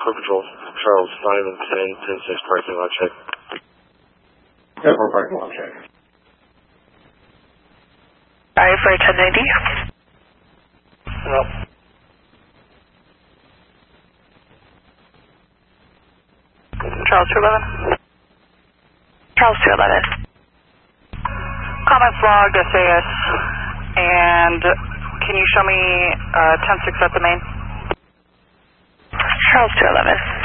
Crew Control, Charles 5 and 10, 10-6 parking lot check. 10-4 parking lot check. Sorry for 1090. No. Charles 211. Charles 211. Comments logged, SAS, and can you show me 10-6 at the main? Charles 211.